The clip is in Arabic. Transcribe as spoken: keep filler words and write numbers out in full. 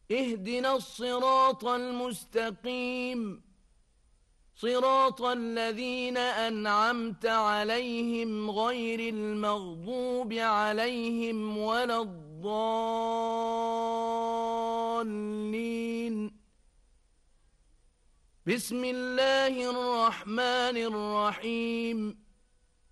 اهدنا الصراط المستقيم صراط الذين أنعمت عليهم غير المغضوب عليهم ولا الضالين. بسم الله الرحمن الرحيم